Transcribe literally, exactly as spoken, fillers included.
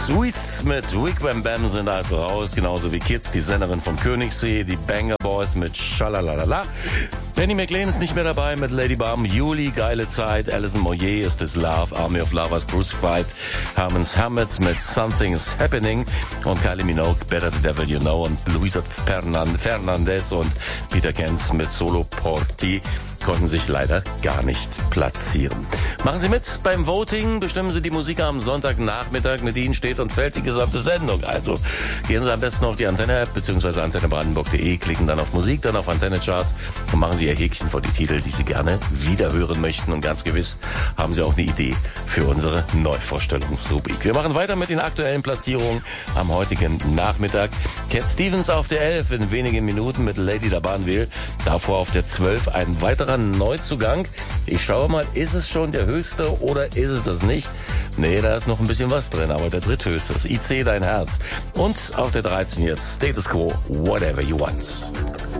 Sweets mit Wigwam Bam sind also raus, genauso wie Kids, die Sängerin vom Königssee, die Banger Boys mit Schalalalala. Benny McLean ist nicht mehr dabei mit Lady Bum, Juli, geile Zeit, Alison Moyet ist This Love, Army of Lovers, Crucified, Herman's Hermits mit Something's Happening und Kylie Minogue, Better the Devil You Know und Luisa Fernandez und Peter Kenz mit Solo Porti konnten sich leider gar nicht platzieren. Machen Sie mit beim Voting, bestimmen Sie die Musik am Sonntagnachmittag, mit Ihnen steht und fällt die gesamte Sendung. Also gehen Sie am besten auf die Antenne-App bzw. antenne brandenburg punkt de, klicken dann auf Musik, dann auf Antenne-Charts und machen Sie Ihr Häkchen vor die Titel, die Sie gerne wiederhören möchten. Und ganz gewiss haben Sie auch eine Idee für unsere Neuvorstellungsrubrik. Wir machen weiter mit den aktuellen Platzierungen am heutigen Nachmittag. Cat Stevens auf der elf in wenigen Minuten mit Lady Dabanville. Davor auf der zwölf ein weiterer Neuzugang. Ich schaue mal, ist es schon der höchste oder ist es das nicht? Nee, da ist noch ein bisschen was drin, aber der dritthöchste ist I C Dein Herz. Und auf der dreizehn jetzt Status Quo, Whatever You Want.